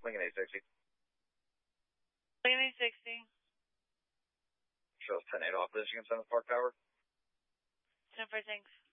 Lincoln 860. Lincoln 860. Shows 10-8 off this. You can send the Park Tower. 10-4, thanks.